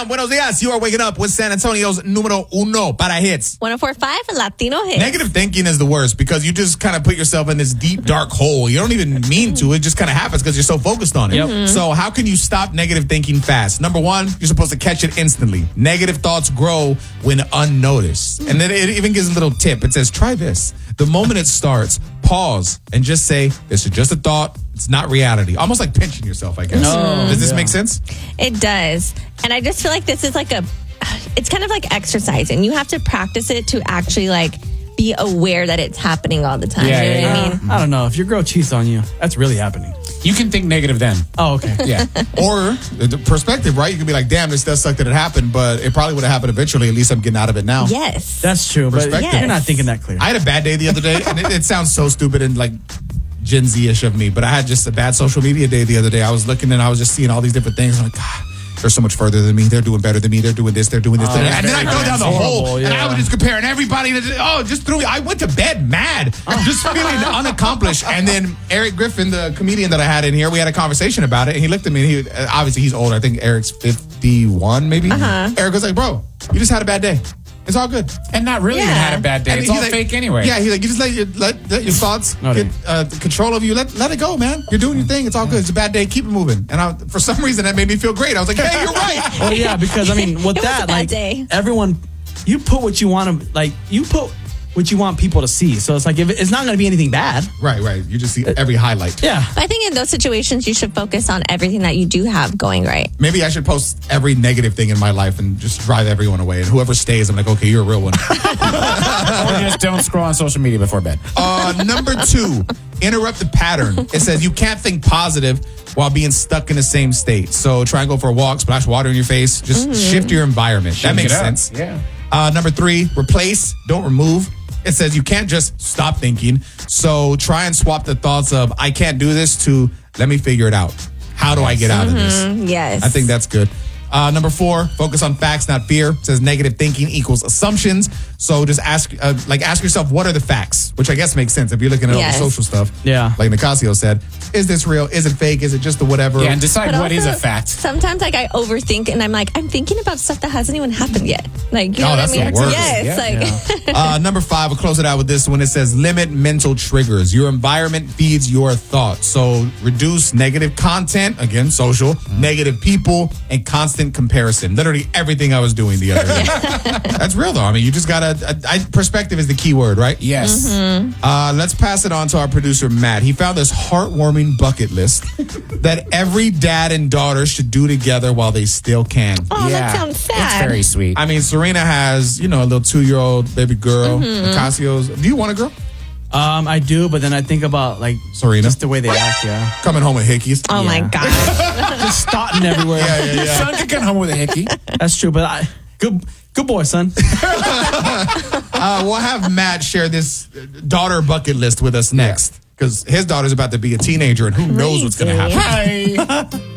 a.m. Buenos dias. You are waking up with San Antonio's numero uno para hits. 104.5 Latino hits. Negative thinking is the worst because you just kind of put yourself in this deep, dark hole. You don't even mean to. It just kind of happens because you're so focused on it. Yep. So how can you stop negative thinking fast? Number one, you're supposed to catch it instantly. Negative thoughts grow when unnoticed. And then it even gives a little tip. It says, try this. The moment it starts, pause and just say, this is just a thought. It's not reality. Almost like pinching yourself, I guess. Does this make sense? It does. And I just feel like this is it's kind of like exercising. You have to practice it to actually be aware that it's happening all the time. Yeah, you know what I mean? I don't know. If your girl cheats on you, that's really happening. You can think negative then. Oh, okay. Yeah. Or the perspective, right? You can be like, damn, this does suck that it happened, but it probably would have happened eventually. At least I'm getting out of it now. Yes. That's true. But Perspective. you're not thinking that clear. I had a bad day the other day, and it sounds so stupid and like Gen Z-ish of me, but I had just a bad social media day the other day. I was looking and I was just seeing all these different things. I'm like, God, they're so much further than me. They're doing better than me. They're doing this. They're doing this. And then I go down the hole, and I was just comparing everybody. Just threw me. I went to bed mad, just feeling unaccomplished. And then Eric Griffin, the comedian that I had in here, we had a conversation about it, and he looked at me, and obviously he's older. I think Eric's 51, maybe. Eric was like, bro, you just had a bad day. It's all good. And not really even had a bad day. And It's he's all like, fake anyway. Yeah, he's like, you just let your thoughts get control of you. Let it go, man. You're doing your thing. It's all good. It's a bad day. Keep it moving. And for some reason, that made me feel great. I was like, hey, you're right. Well, yeah, because with It was that, a bad day. everyone, you put what you want to, you put what you want people to see. So it's like, if it's not going to be anything bad. Right. You just see every highlight. Yeah. But I think in those situations, you should focus on everything that you do have going right. Maybe I should post every negative thing in my life and just drive everyone away. And whoever stays, I'm like, okay, you're a real one. Or just don't scroll on social media before bed. Number 2, interrupt the pattern. It says you can't think positive while being stuck in the same state. So try and go for a walk, splash water in your face. Just shift your environment. That makes sense. Yeah. Number 3, replace, don't remove. It says you can't just stop thinking. So try and swap the thoughts of, I can't do this to, let me figure it out. How do I get out of this? Yes. I think that's good. Number 4, focus on facts, not fear. It says negative thinking equals assumptions. So just ask yourself, what are the facts? Which I guess makes sense if you're looking at all the social stuff. Yeah. Like Nicasio said, is this real? Is it fake? Is it just the whatever? Yeah, and decide But what is also, a fact. Sometimes I overthink and I'm thinking about stuff that hasn't even happened yet. You know what that's I mean? the worst. Yes. Number 5, we'll close it out with this one. It says limit mental triggers. Your environment feeds your thoughts. So reduce negative content, again, social, negative people, and constant comparison. Literally everything I was doing the other day. That's real though. I mean, you just gotta, perspective is the key word, right? Yes. Let's pass it on to our producer, Matt. He found this heartwarming bucket list that every dad and daughter should do together while they still can. Oh, that sounds sad. It's very sweet. I mean, Serena has, a little 2-year-old baby girl. Nicasio's. Do you want a girl? I do, but then I think about Serena. just the way they act, yeah. Coming home with hickeys. Oh my God. Just starting everywhere. Yeah. Son can come home with a hickey. That's true, but good boy, son. We'll have Matt share this daughter bucket list with us next. Because his daughter's about to be a teenager and who knows what's going to happen. Hi.